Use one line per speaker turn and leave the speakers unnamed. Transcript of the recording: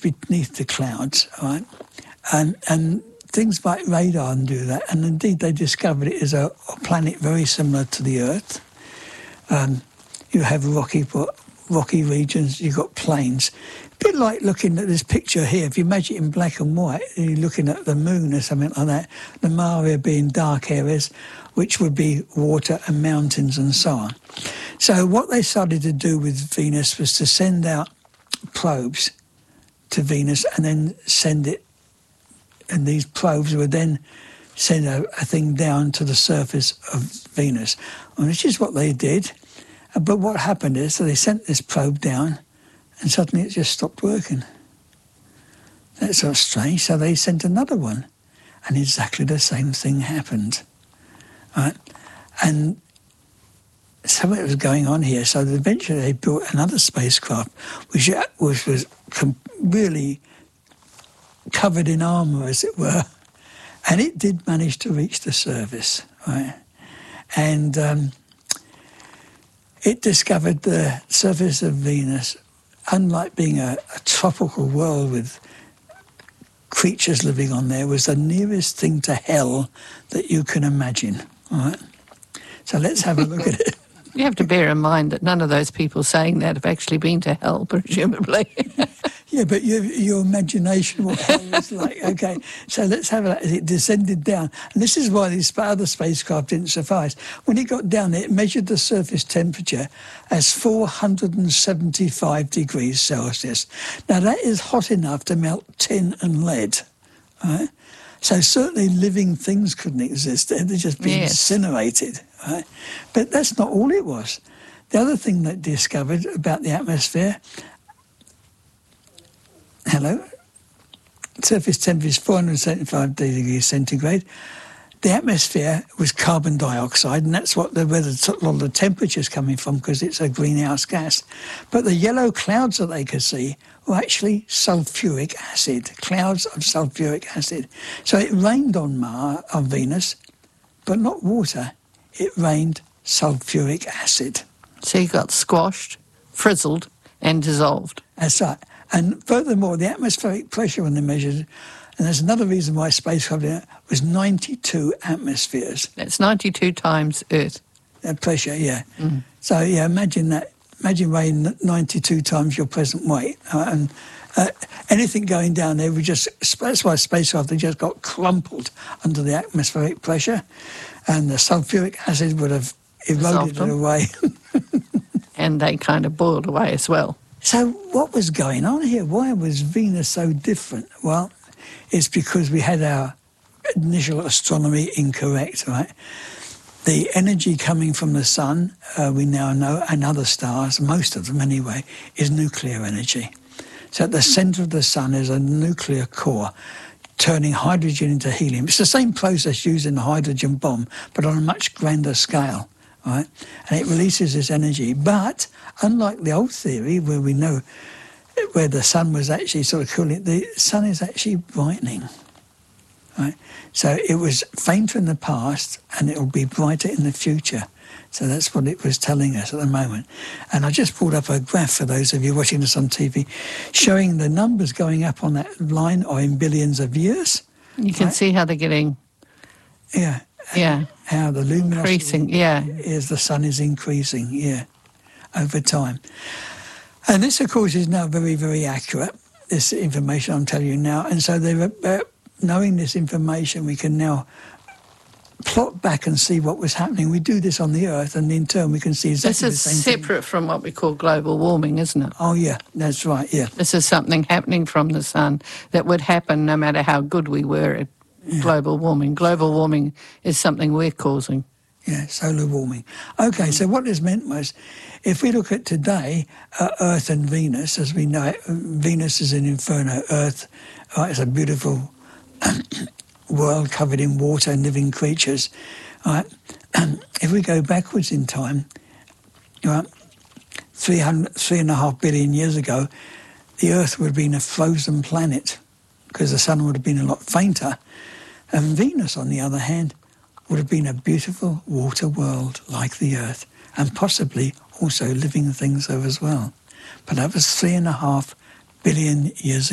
beneath the clouds, all right? And things like radar do that. And indeed, they discovered it is a planet very similar to the Earth. You have rocky regions, you've got plains. A bit like looking at this picture here. If you imagine it in black and white, and you're looking at the moon or something like that, the Mare being dark areas, which would be water and mountains and so on. So what they started to do with Venus was to send out probes to Venus and then send it, and these probes would then send a thing down to the surface of Venus, which is what they did. But what happened is, so they sent this probe down, and suddenly it just stopped working. That's sort of strange. So they sent another one, and exactly the same thing happened. Right? And something was going on here. So eventually they built another spacecraft, which was really covered in armour, as it were, and it did manage to reach the surface. Right? And it discovered the surface of Venus, unlike being a tropical world with creatures living on there, was the nearest thing to hell that you can imagine. All right? So let's have a look at it.
You have to bear in mind that none of those people saying that have actually been to hell, presumably.
Yeah, but your imagination of what hell was like. Okay, so let's have it. It descended down. And this is why these other spacecraft didn't suffice. When it got down there, it measured the surface temperature as 475 degrees Celsius. Now, that is hot enough to melt tin and lead. Right? So certainly living things couldn't exist. They'd just been incinerated. Right? But that's not all it was. The other thing they discovered about the atmosphere, surface temperature is 475 degrees centigrade. The atmosphere was carbon dioxide, and that's where a lot of the temperature is coming from, because it's a greenhouse gas. But the yellow clouds that they could see were actually sulfuric acid, clouds of sulfuric acid. So it rained on Venus, but not water. It rained sulfuric acid.
So you got squashed, frizzled, and dissolved.
That's right. And furthermore, the atmospheric pressure when they measured, and there's another reason why spacecraft was 92 atmospheres.
That's 92 times Earth. Pressure,
yeah. Mm-hmm. So, yeah, imagine that. Imagine weighing 92 times your present weight. And anything going down there, that's why spacecraft, they just got crumpled under the atmospheric pressure, and the sulfuric acid would have eroded it away.
And they kind of boiled away as well.
So what was going on here? Why was Venus so different? Well, it's because we had our initial astronomy incorrect, right? The energy coming from the sun, we now know, and other stars, most of them anyway, is nuclear energy. So at the centre of the sun is a nuclear core, turning hydrogen into helium. It's the same process used in the hydrogen bomb, but on a much grander scale. Right? And it releases this energy. But unlike the old theory, where we know where the sun was actually sort of cooling, the sun is actually brightening. Right? So it was fainter in the past, and it will be brighter in the future. So that's what it was telling us at the moment. And I just brought up a graph for those of you watching this on TV, showing the numbers going up on that line are in billions of years.
You can see how they're getting...
Yeah. How the luminosity is the sun is increasing, over time. And this, of course, is now very, very accurate, this information I'm telling you now. And so knowing this information, we can now plot back and see what was happening. We do this on the Earth, and in turn we can see exactly the same thing.
This is separate from what we call global warming, isn't it?
Oh, yeah, that's right, yeah.
This is something happening from the sun that would happen no matter how good we were at global warming. Global warming is something we're causing.
Yeah, solar warming. Okay, so what this meant was, if we look at today, Earth and Venus, as we know it, Venus is an inferno, Earth is a beautiful world covered in water and living creatures. If we go backwards in time, 3.5 billion years ago, the Earth would have been a frozen planet because the sun would have been a lot fainter. And Venus, on the other hand, would have been a beautiful water world like the Earth, and possibly also living things there as well. But that was 3.5 billion years ago.